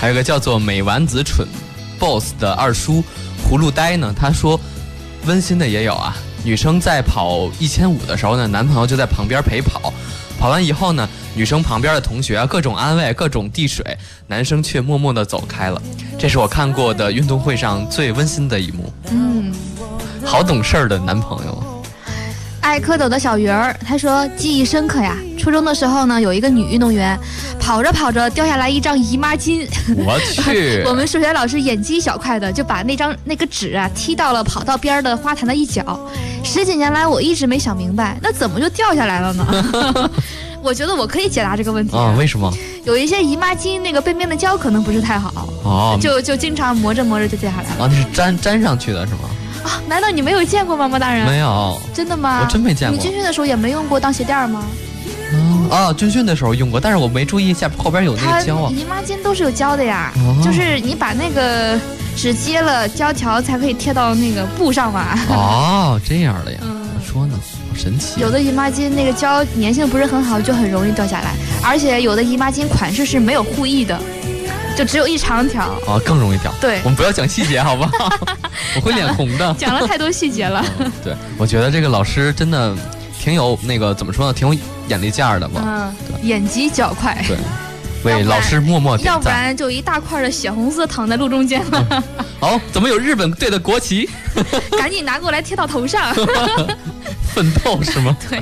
还有一个叫做美丸子蠢 boss 的二叔葫芦呆呢，他说温馨的也有啊，女生在跑1500的时候呢，男朋友就在旁边陪跑，跑完以后呢，女生旁边的同学各种安慰，各种递水，男生却默默地走开了。这是我看过的运动会上最温馨的一幕。好懂事儿的男朋友。 爱蝌蚪的小鱼儿，他说记忆深刻呀。初中的时候呢，有一个女运动员，跑着跑着掉下来一张姨妈巾， 我去！ 我们数学老师眼疾小快的就把那个纸啊踢到了跑道边的花坛的一角。10几年来，我一直没想明白，那怎么就掉下来了呢？我觉得我可以解答这个问题为什么？ 有一些姨妈巾那个背面的胶可能不是太好，就经常磨着磨着就掉下来了。 那是粘上去的是吗？ 难道你没有见过吗，莫大人？ 没有。 真的吗？ 我真没见过。 你军训的时候也没用过当鞋垫吗？ 军训的时候用过，但是我没注意后边有那个胶啊。 姨妈巾都是有胶的呀，就是你把那个纸接了，胶条才可以贴到那个布上嘛。 这样的呀。我说呢，好神奇。 有的姨妈巾那个胶粘性不是很好，就很容易掉下来，而且有的姨妈巾款式是没有护翼的。就只有一长条更容易掉。 对， 我们不要讲细节好不好？我会脸红的。 讲了太多细节了。 对，我觉得这个老师真的挺有那个怎么说呢，挺有眼力劲儿的嘛。 眼疾脚快。 对，为老师默默点赞。 要不然就一大块的血红色躺在路中间了。 怎么有日本队的国旗？ 赶紧拿过来贴到头上。 奋斗是吗？ 对。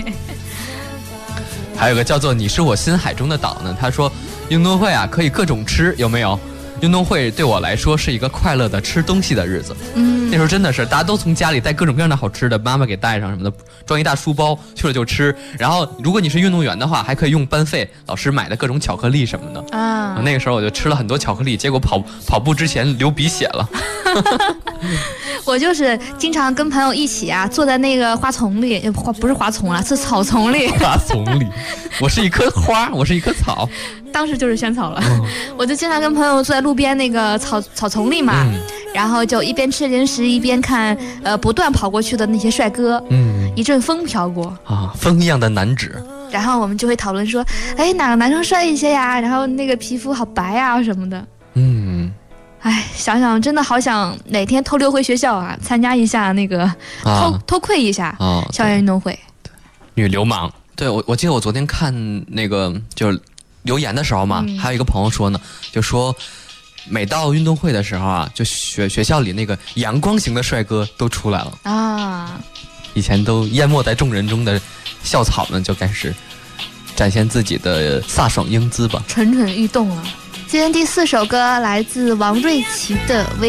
还有个叫做你是我心海中的岛呢，他说运动会啊可以各种吃，有没有？运动会对我来说是一个快乐的吃东西的日子。那时候真的是大家都从家里带各种各样的好吃的，妈妈给带上什么的，装一大书包去了就吃。然后如果你是运动员的话，还可以用班费，老师买的各种巧克力什么的。那个时候我就吃了很多巧克力，结果跑步之前流鼻血了。 我就是经常跟朋友一起啊，坐在那个花丛里，不是花丛啊，是草丛里。 花丛里，我是一棵花，我是一棵草。 当时就是萱草了。我就经常跟朋友坐在路边那个草丛里嘛，然后就一边吃零食一边看不断跑过去的那些帅哥。一阵风飘过风一样的男子。 然后我们就会讨论说，哪个男生帅一些呀？然后那个皮肤好白呀什么的。想想真的好想哪天偷溜回学校啊，参加一下那个偷窥一下校园运动会。 女流氓。对，我记得我昨天看那个就是留言的时候嘛，还有一个朋友说呢，就说每到运动会的时候啊，就学校里那个阳光型的帅哥都出来了以前都淹没在众人中的校草们就开始展现自己的飒爽英姿吧， 蠢蠢欲动了。今天第4首歌来自王瑞琦的